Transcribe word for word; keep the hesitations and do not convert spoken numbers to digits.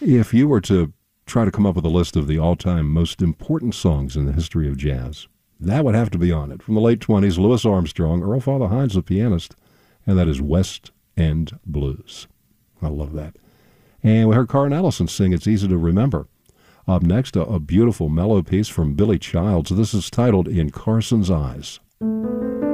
If you were to try to come up with a list of the all-time most important songs in the history of jazz, that would have to be on it. From the late twenties, Louis Armstrong, Earl Father Hines, the pianist, and that is West End Blues. I love that. And we heard Carl Allison sing It's Easy to Remember. Up next, a, a beautiful mellow piece from Billy Childs. This is titled In Carson's Eyes.